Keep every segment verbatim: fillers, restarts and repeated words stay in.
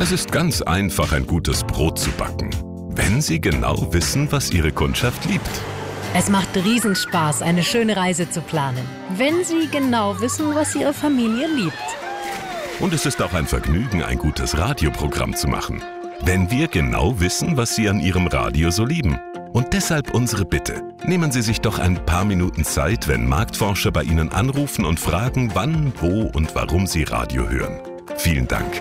Es ist ganz einfach, ein gutes Brot zu backen, wenn Sie genau wissen, was Ihre Kundschaft liebt. Es macht Riesenspaß, eine schöne Reise zu planen, wenn Sie genau wissen, was Ihre Familie liebt. Und es ist auch ein Vergnügen, ein gutes Radioprogramm zu machen, wenn wir genau wissen, was Sie an Ihrem Radio so lieben. Und deshalb unsere Bitte. Nehmen Sie sich doch ein paar Minuten Zeit, wenn Marktforscher bei Ihnen anrufen und fragen, wann, wo und warum Sie Radio hören. Vielen Dank.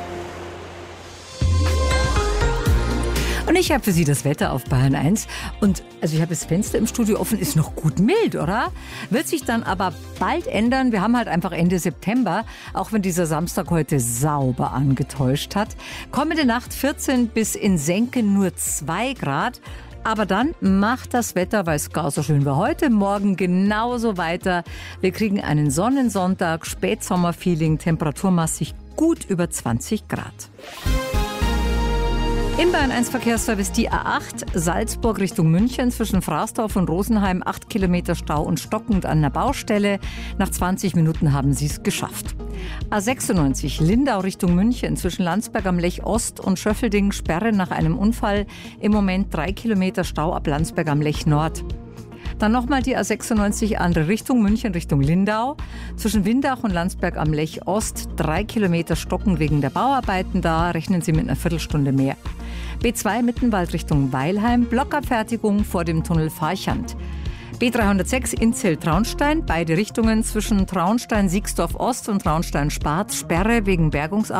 Und ich habe für Sie das Wetter auf Bayern eins. Und also ich habe das Fenster im Studio offen, ist noch gut mild, oder? Wird sich dann aber bald ändern. Wir haben halt einfach Ende September, auch wenn dieser Samstag heute sauber angetäuscht hat. Kommende Nacht vierzehn bis in Senke nur zwei Grad. Aber dann macht das Wetter, weil es gar so schön war heute, morgen genauso weiter. Wir kriegen einen Sonnensonntag, Spätsommerfeeling, temperaturmassig gut über zwanzig Grad. Im Bayern eins Verkehrsservice die A acht, Salzburg Richtung München, zwischen Fraßdorf und Rosenheim, acht Kilometer Stau und stockend an der Baustelle. Nach zwanzig Minuten haben sie es geschafft. A sechsundneunzig, Lindau Richtung München, zwischen Landsberg am Lech Ost und Schöffelding, Sperre nach einem Unfall. Im Moment drei Kilometer Stau ab Landsberg am Lech Nord. Dann nochmal die A sechsundneunzig, andere Richtung, München Richtung Lindau. Zwischen Windach und Landsberg am Lech Ost, drei Kilometer stocken wegen der Bauarbeiten da, rechnen Sie mit einer Viertelstunde mehr. B zwei Mittenwald Richtung Weilheim, Blockabfertigung vor dem Tunnel Farchant. B dreihundertsechs Inzell-Traunstein, beide Richtungen zwischen Traunstein-Siegsdorf Ost und Traunstein-Spart, Sperre wegen Bergungsarbeiten.